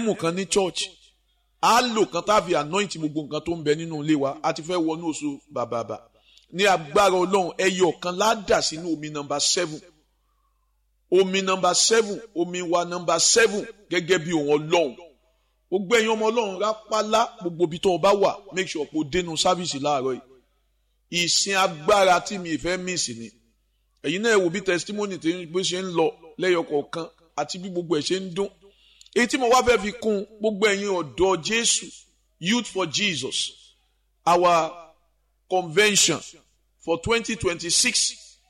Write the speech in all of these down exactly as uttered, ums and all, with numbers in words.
mú kan ní church á lò kan tá a fi anoint gbogbo nǹkan tó ń bẹ nínú ilé wa a ti fẹ́ wọnú oṣù bàbàbà ní agbára ọlọ́run ẹyọ kan ládà sínú omi nọmba seven omi nọmba seven omi wa nọmba seven gẹ́gẹ́ bí òun ọlọ́run gbogbo ẹ̀yin ọmọ ọlọ́run rápálá gbogbo ibi tó o bá wà make sure kó dénú sáfìsì láàárọ̀ yìí ìsìn agbára tí mi ìfẹ́ míìsì ni ẹ̀yin náà wò bí testimony tí bó ṣe ń lọ lẹ́yọ kọ̀ọ̀kan àti bí gbogbo ẹ̀ ṣe ń dún èyí tí mo wá fẹ́ fi kún gbogbo ẹ̀yin ọ̀dọ́ Jésù Youth for Jesus our convention for twenty twenty-six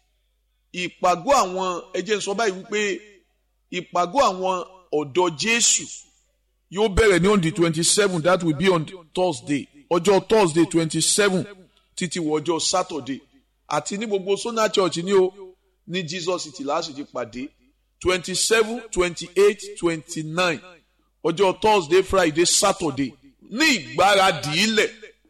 ìpàgọ́ àwọn ẹjẹ́ ń sọ báyìí wípé ìpàgọ́ àwọn ọ̀dọ́ Jésù yóò bẹ̀rẹ̀ ní on the twenty-seven that will be on Thursday ọjọ́ Thursday twenty-seven títí wọ ọjọ́ Saturday àti ní gbogbo Sona Church ní o ní Jesus City láti ti pàdé twenty-seven twenty-eight twenty-nine ọjọ́ Thursday Friday Saturday ní ìgbáradì ilẹ̀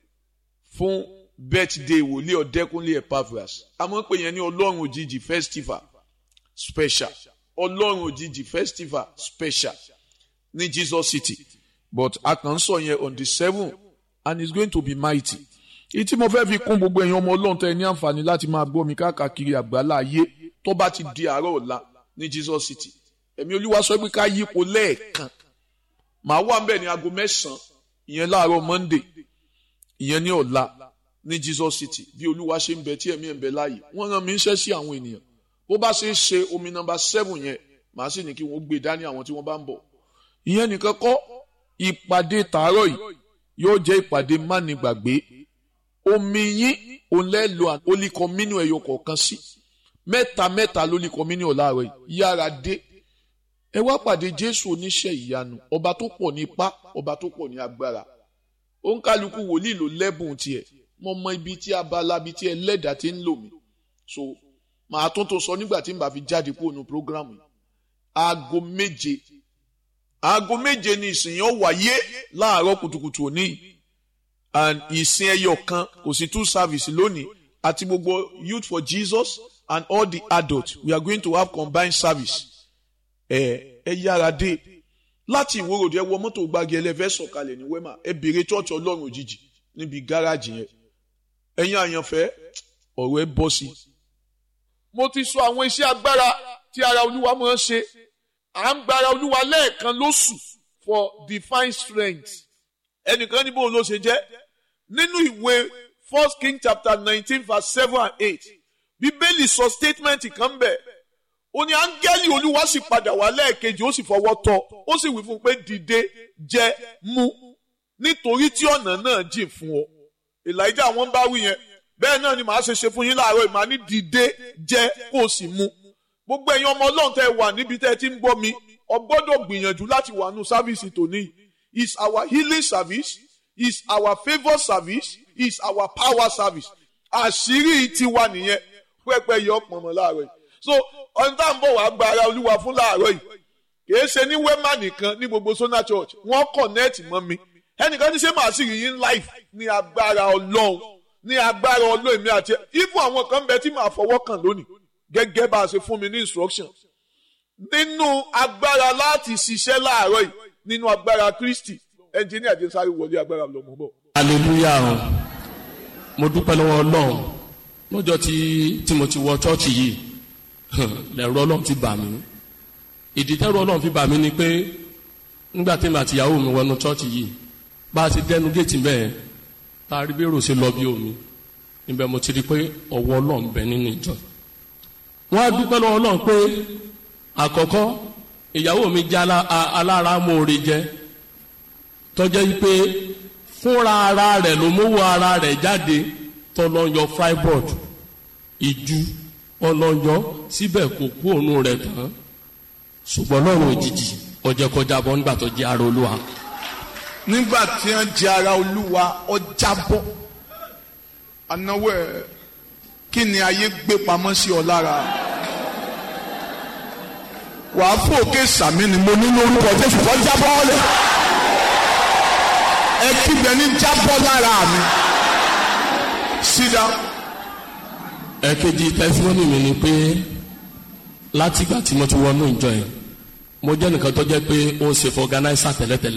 fún birthday wòlíì Ọ̀dẹ́kúnlé Epaphras àmọ́ pé yẹn ní Ọlọ́run òjijì festival special Ọlọ́run òjijì festival special ní Jesus City but a kàn ń sọ yẹn on the seven and it's going to be mighty. Ìtí mo fẹ́ fi kún gbogbo ẹ̀yin ọmọ Ọlọ́run tẹ́ ẹ ní àǹfààní láti máa gbọ́ mi káàkiri àgbálá ayé tó bá ti di àárọ̀ ọ̀la ní Jesus City ẹ̀mí Olúwa sọ pé ká yípo lẹ́ẹ̀kan màá wà ńbẹ̀ ní aago mẹ́sàn-án ìyẹn láàárọ̀ Monday ìyẹn ní ọ̀la ní Jesus City bí Olúwa ṣe ń bẹ tí ẹ̀mí ẹ̀ ń bẹ láàyè wọ́n rán mi ń ṣẹ́ sí àwọn ènìyàn bó bá ṣe ń ṣe omi nọ́mbà seven yẹn màá sì ní kí wọ́n gbé dání àwọn tí wọ́n bá ń bọ̀ ìyẹn nìkan kọ́ ìpàdé tàárọ̀ yìí yóò jẹ́ ìpàdé mánigbàgbé omi yín òun lẹ́ lo holy communion ẹ̀yọ kọ̀ọ̀kan sí mẹ́ta mẹ́ta ló holy communion láàárọ̀ yìí yára dé ẹ wá pàdé Jésù oníṣẹ́ ìyanu ọba tó pọ̀ ní ipá ọba tó pọ̀ ní agbára òǹkálukú wòlíì ló lẹ́bùn tiẹ̀ mo mọ ibi tí abala ibi tí ẹlẹ́dàá ti ń lò mí so màá tún tó sọ nígbà tí n bá fi jáde kúrò ní program yìí aago méje aago méje ni ìsìn yẹn wáyé láàárọ̀ kùtùkùtù òní and ìsìn ẹyọ kan kò sí two service lónìí àti gbogbo Youth for Jesus and all the adults we are going to have combined service ẹ ẹ yára dé láti ìwòròdì ẹ wọ mọ́tò gbági ẹlẹ́fẹ́ sọ̀kalẹ̀ ní Wema ẹ bèrè church Ọlọ́run òjijì níbi gáràjì yẹn ẹ̀yin àyànfẹ́ ọ̀rọ̀ ẹ bọ́ sí. mo ti sọ àwọn iṣẹ́ agbára tí ara Olúwa máa ń ṣe à ń gbára Olúwa lẹ́ẹ̀kan lóṣù for divine strength ẹnìkan ní bóun ló ṣe jẹ́ nínú ìwé First King chapter nineteen verse seven and eight Bíbélì sọ statement kan bẹ̀ ó ní áńgẹ́lì Olúwa sì padà wá lẹ́ẹ̀kejì ó sì fọwọ́ tọ́ ó sì wí fún un pé dìde jẹ mu nítorí tí ọ̀nà náà jìn fún ọ Elijah wọ́n bá wí yẹn bẹ́ẹ̀ náà ni màá ṣe ṣe fún yín láàárọ̀ ìmọ̀ ní dìde jẹ kó o sì mu gbogbo ẹ̀yin ọmọ Ọlọ́run tẹ́ wà níbi tẹ́ ti ń gbọ́ mi o gbọ́dọ̀ gbìyànjú láti wà nù sáfíìsì tòní is our healing service is our favour service is our power service àṣírí tiwa nìyẹn pẹ́pẹ́ yọ pọ̀nmọ́ láàárọ̀ yìí so ọ̀n tá à ń bọ̀ wá gba ara Olúwa fún láàárọ̀ yìí kìí ṣe ní Wema nìkan ní gbogbo Sona Church wọ́n connect mọ́ mi ẹnìkan ní ṣé màá sì rí yín life ní agbára Ọlọ́run ní agbára Ọlọ́run mi àti ibùn àwọn kan bẹ tí màá fọwọ́ kàn lónìí gẹ́gẹ́ bá a ṣe fún mi ní instruction nínú agbára láti ṣiṣẹ́ láàárọ̀ yìí nínú agbára Kristi ẹnjìníà jẹ́ sáré wọlé agbára lọ́mọ bọ̀. hallelujah mo dúpẹ́ lọ́wọ́ Ọlọ́run lọ́jọ́ tí tí mo ti wọ chọ́ọ̀chì yìí lẹ́rọ Ọlọ́run ti bà mí ìdí tẹ́rọ Ọlọ́run fi bà mí ni pé nígbà tí màá ti yàwó mi wọnú chọ́ọ̀chì yìí bá a ti dẹnu géètì bẹ́ẹ̀ tá a rí bẹ́ẹ̀rù sí lọ bí omi níbẹ̀ mo ti rí pé ọwọ́ Ọlọ́run bẹ nínú ìjọ wọ́n á dúpẹ́ lọ́wọ́ Ọlọ́run pé àkọ́kọ́ ìyàwó mi jẹ́ alára mọ́ọ̀rẹ́ jẹ́ tọ́jẹ́ pé fúnra ara rẹ̀ ló mówó ara rẹ̀ jáde tọ́lọ́yọ fibroid ìjú ọlọ́yọ síbẹ̀ kò kú òun rẹ̀ tán ṣùgbọ́n lọ́rùn òjijì ọjọ́ kọjá bọ́ nígbà tó jẹ́ ara Olúwa. nígbà tí wọ́n jẹ́ ara Olúwa ọjà bọ́ anáwó ẹ̀ kí ni ayé gbé pamọ́ sí ọ lára wàá fòkè sàmì ni mo ní lórúkọ Jésù kọ́ jábọ́ lẹ̀ ẹ kígbe ní jábọ́ lára mi sídá. ẹ̀kejì tẹ́símọ́nì mi ni pé látìgbà tí mo ti wọnú ìjọ yẹn mo jẹ́ nìkan tó jẹ́ pé ó ń ṣe fọ́gánáísà tẹ́lẹ̀tẹ́lẹ̀.